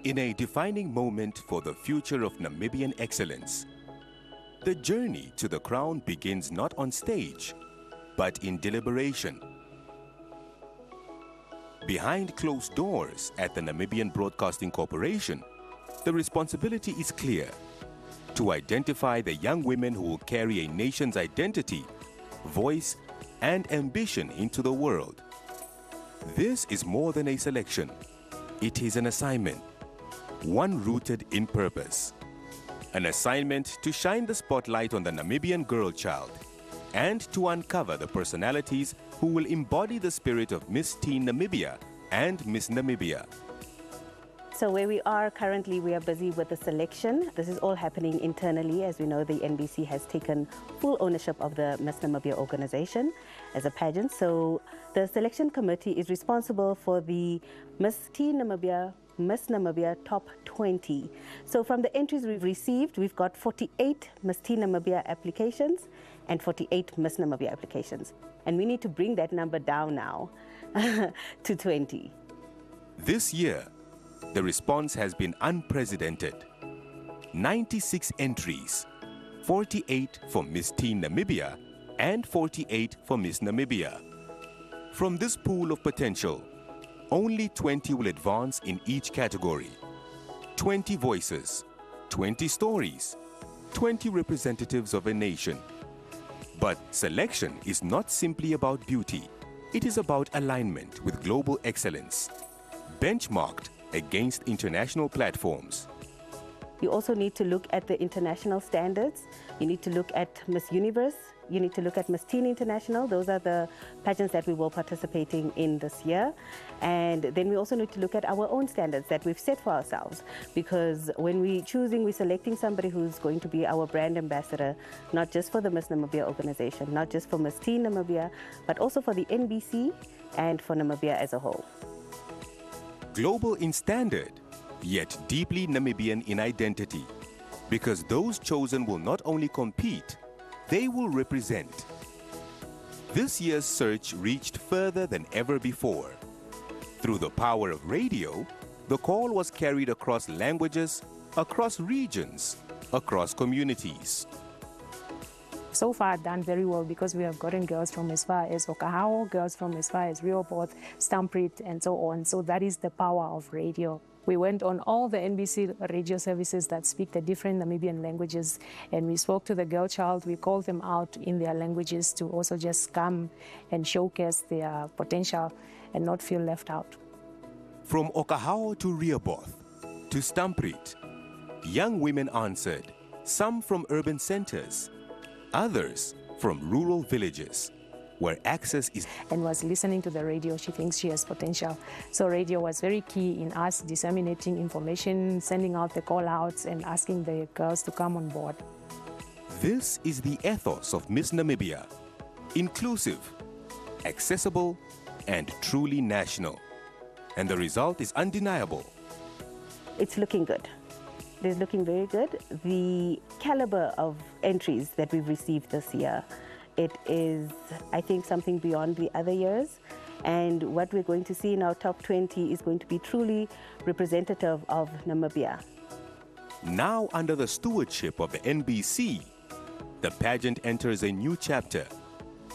In a defining moment for the future of Namibian excellence, the journey to the crown begins not on stage, but in deliberation. Behind closed doors at the Namibian Broadcasting Corporation, the responsibility is clear: to identify the young women who will carry a nation's identity, voice, and ambition into the world. This is more than a selection. It is an assignment, one rooted in purpose. An assignment to shine the spotlight on the Namibian girl child and to uncover the personalities who will embody the spirit of Miss Teen Namibia and Miss Namibia. So where we are currently, we are busy with the selection. This is all happening internally. As we know, the NBC has taken full ownership of the Miss Namibia organization as a pageant. So the selection committee is responsible for the Miss Teen Namibia, Miss Namibia Top 20. So from the entries we've received, we've got 48 Miss Teen Namibia applications and 48 Miss Namibia applications. And we need to bring that number down now to 20. This year, the response has been unprecedented. 96 entries, 48 for Miss Teen Namibia and 48 for Miss Namibia. From this pool of potential, only 20 will advance in each category. 20 voices, 20 stories, 20 representatives of a nation. But selection is not simply about beauty. It is about alignment with global excellence, benchmarked against international platforms. You also need to look at the international standards. You need to look at Miss Universe. You need to look at Miss Teen International. Those are the pageants that we will participating in this year. And then we also need to look at our own standards that we've set for ourselves. Because when we're selecting somebody who's going to be our brand ambassador, not just for the Miss Namibia organization, not just for Miss Teen Namibia, but also for the NBC and for Namibia as a whole. Global in standard, yet deeply Namibian in identity. Because those chosen will not only compete, they will represent. This year's search reached further than ever before. Through the power of radio, the call was carried across languages, across regions, across communities. So far done very well because we have gotten girls from as far as Okahao, girls from as far as Rehoboth, Stamford, and so on. So that is the power of radio. We went on all the NBC radio services that speak the different Namibian languages, and we spoke to the girl child. We called them out in their languages to also just come and showcase their potential and not feel left out. From Okahao to Rehoboth to Stamford, young women answered, some from urban centers, others from rural villages, where access is... And was listening to the radio. She thinks she has potential. So radio was very key in us disseminating information, sending out the call-outs and asking the girls to come on board. This is the ethos of Miss Namibia. Inclusive, accessible, and truly national. And the result is undeniable. It's looking good. It is looking very good. The caliber of entries that we've received this year, it is, I think, something beyond the other years. And what we're going to see in our top 20 is going to be truly representative of Namibia. Now, under the stewardship of the NBC, the pageant enters a new chapter